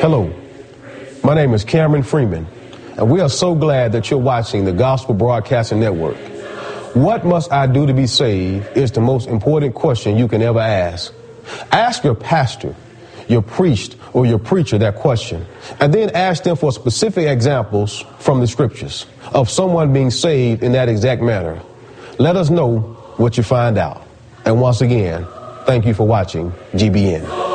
Hello, my name is Cameron Freeman, and we are so glad that you're watching the Gospel Broadcasting Network. What must I do to be saved is the most important question you can ever ask. Ask your pastor, your priest, or your preacher that question, and then ask them for specific examples from the scriptures of someone being saved in that exact manner. Let us know what you find out. And once again, thank you for watching GBN.